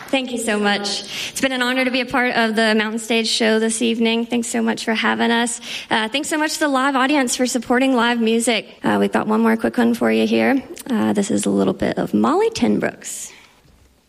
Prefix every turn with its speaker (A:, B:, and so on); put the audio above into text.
A: Thank you so much. It's been an honor to be a part of the Mountain Stage show this evening. Thanks so much for having us. Thanks so much to the live audience for supporting live music. We've got one more quick one for you here. This is a little bit of Molly Tenbrooks.